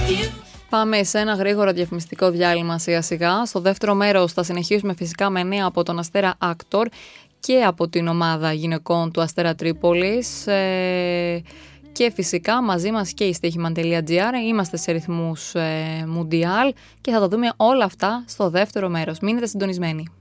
Πάμε σε ένα γρήγορο διαφημιστικό διάλειμμα σιγά σιγά. Στο δεύτερο μέρος θα συνεχίσουμε φυσικά με νέα από τον Αστέρα Άκτορ και από την ομάδα γυναικών του Αστέρα Τρίπολης. Και φυσικά μαζί μας και η στοίχημαν.gr. Είμαστε σε ρυθμούς Μουντιάλ και θα τα δούμε όλα αυτά στο δεύτερο μέρος. Μείνετε συντονισμένοι.